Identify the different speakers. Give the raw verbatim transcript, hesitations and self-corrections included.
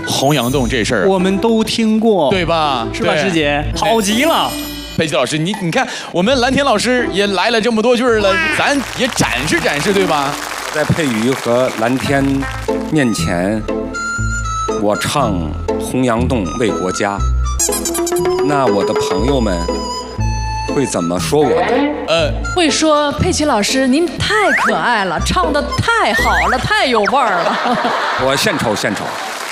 Speaker 1: 洪阳洞这事儿，
Speaker 2: 我们都听过，
Speaker 1: 对吧？
Speaker 2: 是吧，师姐？好极了。
Speaker 1: 佩奇老师，你你看，我们蓝天老师也来了这么多句了，咱也展示展示，对吧？
Speaker 3: 在佩瑜和蓝天面前，我唱《洪阳洞为国家》，那我的朋友们会怎么说我呢？
Speaker 1: 呃，
Speaker 4: 会说佩奇老师您太可爱了，唱得太好了，太有味儿了。
Speaker 3: 我献丑献丑。